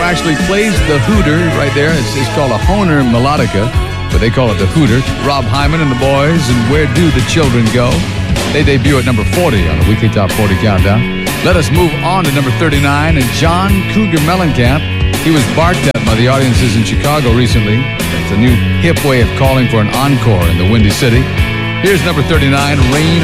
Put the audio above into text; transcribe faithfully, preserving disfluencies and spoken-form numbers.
actually plays the Hooter right there. It's, it's called a Hohner Melodica, but they call it the Hooter. Rob Hyman and the Boys, and Where Do the Children Go? They debut at number forty on the Weekly Top forty Countdown. Let us move on to number thirty-nine, and John Cougar Mellencamp. He was barked at by the audiences in Chicago recently. It's a new hip way of calling for an encore in the Windy City. Here's number thirty-nine, Rain